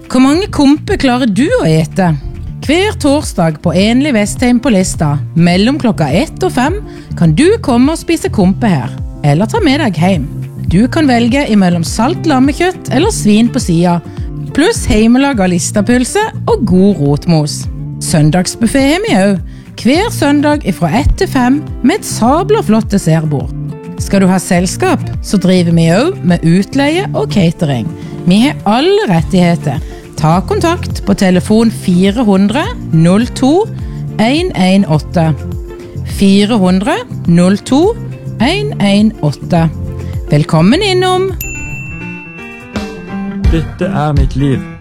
Hvor mange kompe klarer du å ete? Hver torsdag på Enlig Vestheim på Lista, mellom klokka 1 og 5, kan du komme og spise kompe her, eller ta med deg hjem. Du kan velge imellom salt lammekjøtt eller svin på sida, pluss heimelaget listapølse og god rotmos. Søndagsbuffet har vi også, hver søndag fra 1 til 5 med et sabla flott dessertbord. Skal du ha selskap, så driver vi også med utleie og catering. Vi har alle rettigheter. Ta kontakt på telefon 400 02 118. 400 02 118. Velkommen innom! Dette er mitt liv.